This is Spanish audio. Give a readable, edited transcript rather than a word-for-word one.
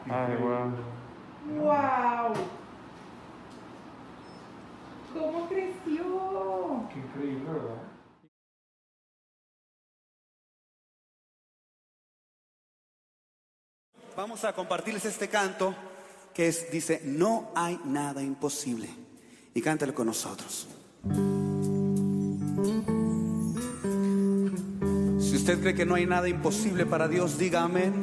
Ay, wow. ¡Wow! ¿Cómo creció? Qué increíble, ¿verdad? Vamos a compartirles este canto que dice: no hay nada imposible. Y cántalo con nosotros. Si usted cree que no hay nada imposible para Dios, diga amén.